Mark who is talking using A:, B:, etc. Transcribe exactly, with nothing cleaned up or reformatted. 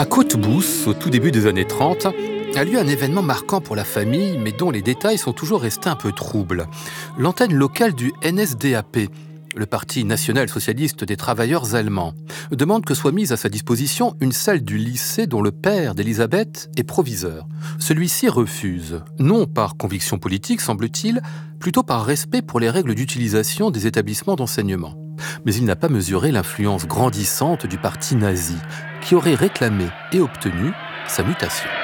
A: À Cottbus, au tout début des années trente, a lieu un événement marquant pour la famille, mais dont les détails sont toujours restés un peu troubles. L'antenne locale du N S D A P, le Parti national-socialiste des travailleurs allemands, demande que soit mise à sa disposition une salle du lycée dont le père d'Elisabeth est proviseur. Celui-ci refuse, non par conviction politique, semble-t-il, plutôt par respect pour les règles d'utilisation des établissements d'enseignement. Mais il n'a pas mesuré l'influence grandissante du parti nazi, qui aurait réclamé et obtenu sa mutation.